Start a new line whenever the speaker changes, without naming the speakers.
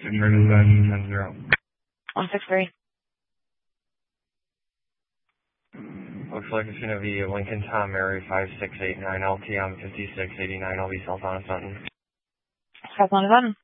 Detroit dispatch 10-0.
163.
Looks like it's going to be Lincoln Tom Mary 5689 LT on 5689. I'll be South on Sutton.
South on Sutton.